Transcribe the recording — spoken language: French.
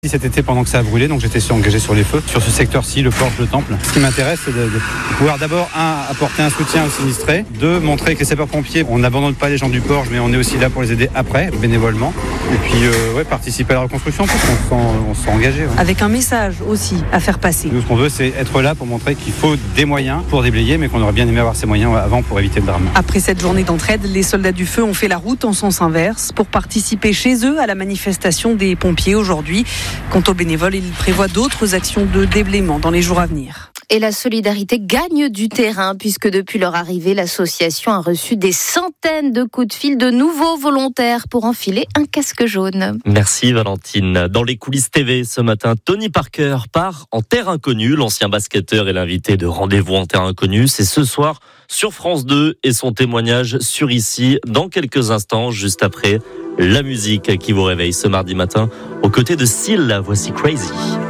Cet été pendant que ça a brûlé, donc j'étais engagé sur les feux, sur ce secteur-ci, le Porche, le Temple. Ce qui m'intéresse, c'est de pouvoir d'abord, apporter un soutien aux sinistrés, deux, montrer que les sapeurs-pompiers, on n'abandonne pas les gens du Porche, mais on est aussi là pour les aider après, bénévolement. Et puis, participer à la reconstruction, parce qu'on se sent engagé. Ouais. Avec un message aussi à faire passer. Nous, ce qu'on veut, c'est être là pour montrer qu'il faut des moyens pour déblayer, mais qu'on aurait bien aimé avoir ces moyens avant pour éviter le drame. Après cette journée d'entraide, les soldats du feu ont fait la route en sens inverse pour participer chez eux à la manifestation des pompiers aujourd'hui. Quant aux bénévoles, ils prévoient d'autres actions de déblaiement dans les jours à venir. Et la solidarité gagne du terrain puisque depuis leur arrivée, l'association a reçu des centaines de coups de fil de nouveaux volontaires pour enfiler un casque jaune. Merci Valentine. Dans les coulisses TV ce matin, Tony Parker part en terre inconnue. L'ancien basketteur est l'invité de Rendez-vous en terre inconnue. C'est ce soir sur France 2 et son témoignage sur Ici dans quelques instants, juste après la musique qui vous réveille ce mardi matin aux côtés de Seal. Voici Crazy.